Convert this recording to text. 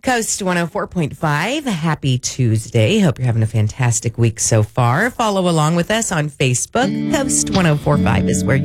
Coast 104.5. Happy Tuesday. Hope you're having a fantastic week so far. Follow along with us on Facebook. Coast 104.5 is where